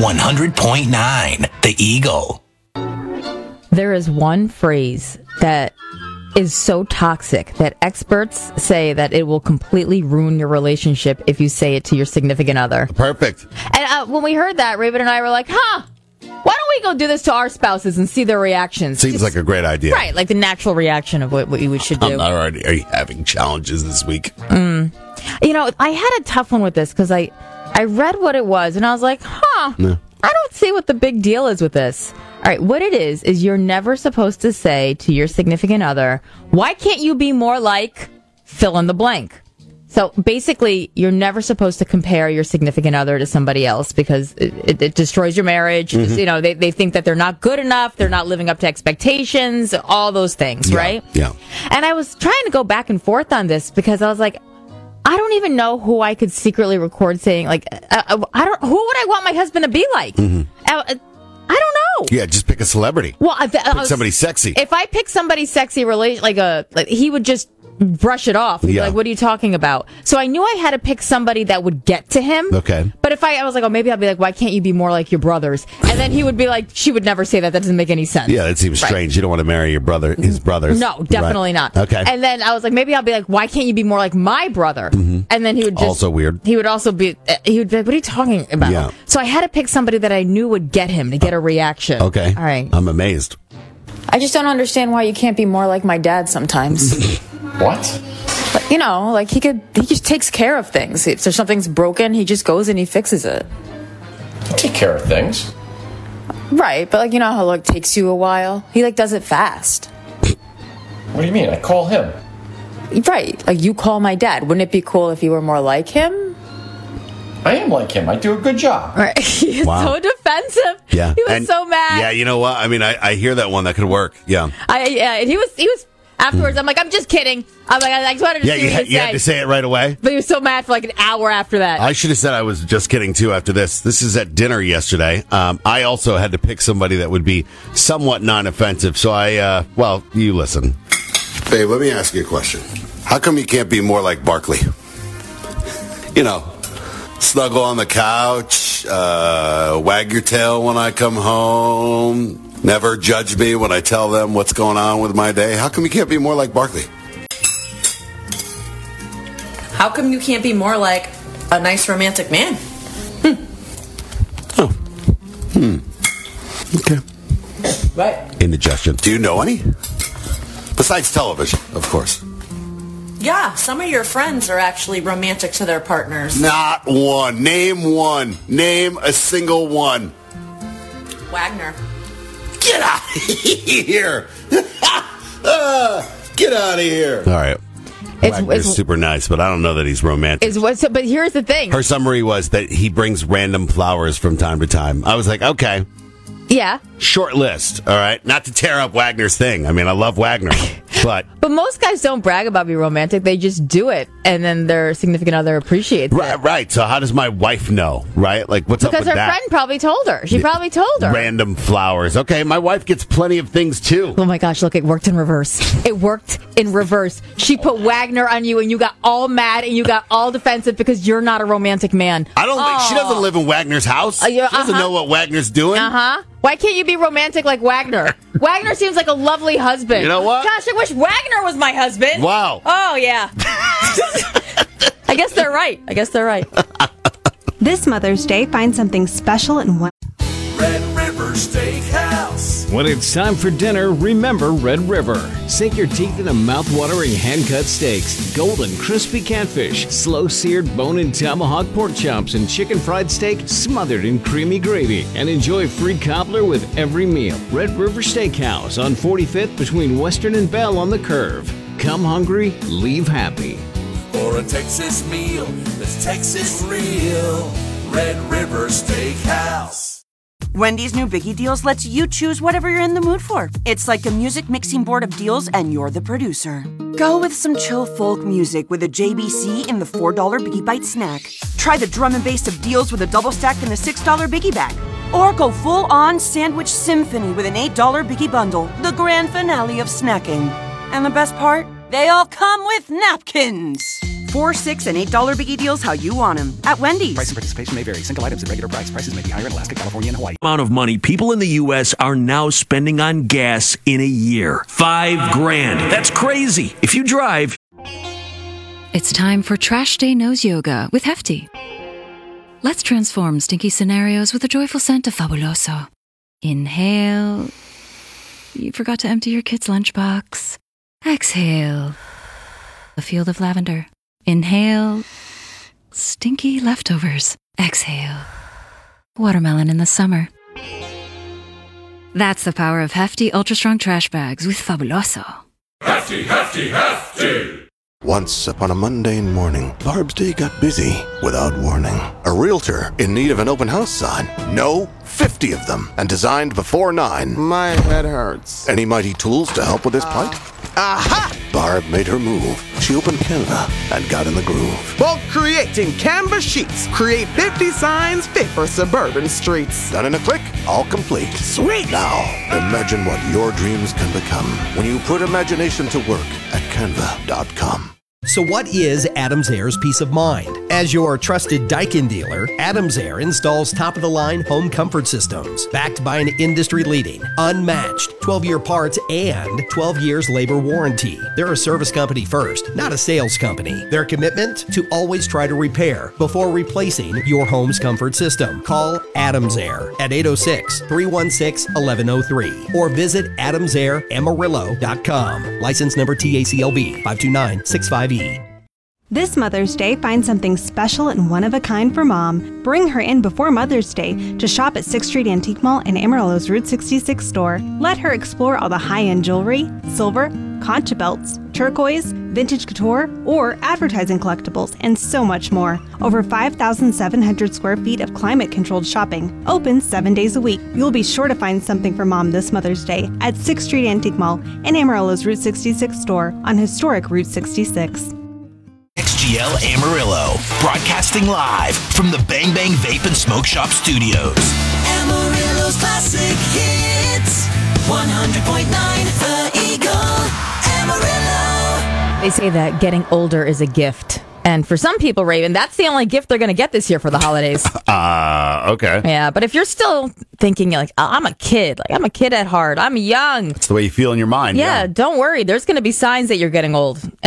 100.9 The Eagle. There is one phrase that is so toxic that experts say that it will completely ruin your relationship if you say it to your significant other. Perfect. And when we heard that, Raven and I were like, why don't we go do this to our spouses and see their reactions? Seems like a great idea. Right, like the natural reaction of what we should do. I'm already having challenges this week. You know, I had a tough one with this because I read what it was and I was like, No. I don't see what the big deal is with this. All right, what it is you're never supposed to say to your significant other, why can't you be more like fill in the blank? So basically, you're never supposed to compare your significant other to somebody else because it destroys your marriage. Mm-hmm. You know, they think that they're not good enough. They're not living up to expectations, all those things, right? Yeah. And I was trying to go back and forth on this because I was like, I don't even know who I could secretly record saying, like, who would I want my husband to be like? Mm-hmm. I don't know. Yeah, just pick a celebrity. Well, Pick somebody sexy. If I pick somebody sexy, like he would just brush it off. He'd be like, what are you talking about? So I knew I had to pick somebody that would get to him. Okay. But if I was like, maybe I'll be like, why can't you be more like your brothers? And then he would be like, she would never say that. That doesn't make any sense. Yeah, that seems strange. You don't want to marry his brothers. No, definitely not. Okay. And then I was like, maybe I'll be like, why can't you be more like my brother? Mm-hmm. And then he would just... Also weird. He would be like, what are you talking about? Yeah. So I had to pick somebody that I knew would get him to get a reaction. Okay. All right. I'm amazed. I just don't understand why you can't be more like my dad sometimes. What? But, you know, like he just takes care of things. If there's something's broken, he just goes and he fixes it. I take care of things. Right, but like, you know how it takes you a while? He does it fast. What do you mean? I call him. Right, like you call my dad. Wouldn't it be cool if you were more like him? I am like him. I do a good job. Right. He's so defensive. Yeah. He was so mad. Yeah, you know what? I mean, I hear that one. That could work. Yeah. And he was afterwards. I'm like, I'm just kidding. I'm like, I just wanted to see what you you had to say it right away. But he was so mad for like an hour after that. I should have said I was just kidding too after this. This is at dinner yesterday. I also had to pick somebody that would be somewhat non-offensive. So you listen. Babe, let me ask you a question. How come you can't be more like Barkley? You know, snuggle on the couch, wag your tail when I come home. Never judge me when I tell them what's going on with my day. How come you can't be more like Barkley? How come you can't be more like a nice romantic man? Okay. Right. Indigestion. Do you know any? Besides television, of course. Yeah, some of your friends are actually romantic to their partners. Not one. Name one. Name a single one. Wagner. Get out of here! Get out of here! All right. Wagner's super nice, but I don't know that he's romantic. But here's the thing. Her summary was that he brings random flowers from time to time. I was like, okay. Yeah. Short list, all right? Not to tear up Wagner's thing. I mean, I love Wagner, but... But most guys don't brag about being romantic. They just do it, and then their significant other appreciates it. Right. So how does my wife know, right? Like, what's up with that? Because her friend probably told her. She probably told her. Random flowers. Okay, my wife gets plenty of things, too. Oh, my gosh, look, it worked in reverse. It worked in reverse. She put Wagner on you, and you got all mad, and you got all defensive because you're not a romantic man. I don't think... She doesn't live in Wagner's house. She doesn't know what Wagner's doing. Uh-huh. Why can't you be romantic like Wagner? Wagner seems like a lovely husband. You know what? Gosh, I wish Wagner was my husband. Wow. Oh, yeah. I guess they're right. This Mother's Day, find something special in one. Red River Steakhouse. When it's time for dinner, remember Red River. Sink your teeth into mouth-watering hand-cut steaks, golden crispy catfish, slow-seared bone-in tomahawk pork chops, and chicken fried steak smothered in creamy gravy. And enjoy free cobbler with every meal. Red River Steakhouse on 45th between Western and Bell on the Curve. Come hungry, leave happy. For a Texas meal that's Texas real. Red River Steakhouse. Wendy's new Biggie Deals lets you choose whatever you're in the mood for. It's like a music mixing board of deals, and you're the producer. Go with some chill folk music with a JBC in the $4 Biggie Bite snack. Try the drum and bass of deals with a double stack in the $6 Biggie Bag. Or go full-on sandwich symphony with an $8 Biggie Bundle, the grand finale of snacking. And the best part? They all come with napkins. 4, $6, and $8 biggie deals how you want them at Wendy's. Price and participation may vary. Single items at regular price. Prices may be higher in Alaska, California, and Hawaii. Amount of money people in the U.S. are now spending on gas in a year. $5,000. That's crazy. If you drive. It's time for Trash Day Nose Yoga with Hefty. Let's transform stinky scenarios with a joyful scent of Fabuloso. Inhale. You forgot to empty your kid's lunchbox. Exhale. A field of lavender. Inhale. Stinky leftovers. Exhale. Watermelon in the summer. That's the power of Hefty Ultra Strong Trash Bags with Fabuloso. Hefty, hefty, hefty! Once upon a mundane morning, Barb's day got busy without warning. A realtor in need of an open house sign. No, 50 of them, and designed before 9. My head hurts. Any mighty tools to help with this plight? Aha! Barb made her move. She opened Canva and got in the groove. Bulk creating Canva sheets. Create 50 signs fit for suburban streets. Done in a click, all complete. Sweet! Now, imagine what your dreams can become when you put imagination to work at canva.com. So what is Adams Air's peace of mind? As your trusted Daikin dealer, Adams Air installs top-of-the-line home comfort systems backed by an industry-leading, unmatched 12-year parts and 12 years labor warranty. They're a service company first, not a sales company. Their commitment to always try to repair before replacing your home's comfort system. Call Adams Air at 806-316-1103 or visit adamsairamarillo.com. License number TACLB 52965E. This Mother's Day, find something special and one-of-a-kind for Mom. Bring her in before Mother's Day to shop at 6th Street Antique Mall and Amarillo's Route 66 store. Let her explore all the high-end jewelry, silver, concha belts, turquoise, vintage couture, or advertising collectibles, and so much more. Over 5,700 square feet of climate-controlled shopping. Open 7 days a week. You'll be sure to find something for Mom this Mother's Day at 6th Street Antique Mall and Amarillo's Route 66 store on historic Route 66. XGL Amarillo, broadcasting live from the Bang Bang Vape and Smoke Shop Studios. Amarillo's classic hits. 100.9 The Eagle. Amarillo. They say that getting older is a gift. And for some people, Raven, that's the only gift they're going to get this year for the holidays. Okay. Yeah, but if you're still thinking, like, oh, I'm a kid. Like, I'm a kid at heart. I'm young. That's the way you feel in your mind. Yeah, don't worry. There's going to be signs that you're getting old.